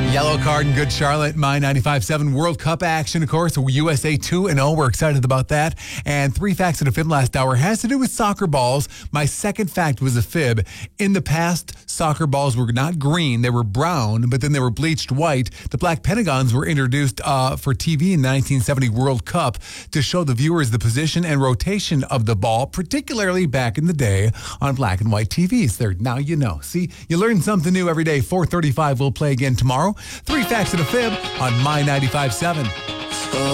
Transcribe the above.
Yellow card in Good Charlotte, my 95.7 World Cup action, of course. USA 2-0. We're excited about that. And 3 facts and a fib last hour has to do with soccer balls. My second fact was a fib. In the past, soccer balls were not green. They were brown, but then they were bleached white. The black pentagons were introduced for TV in the 1970 World Cup to show the viewers the position and rotation of the ball, particularly back in the day on black and white TVs. There, now you know. See, you learn something new every day. 4:35, we'll play again tomorrow. 3 facts and a fib on My 95.7.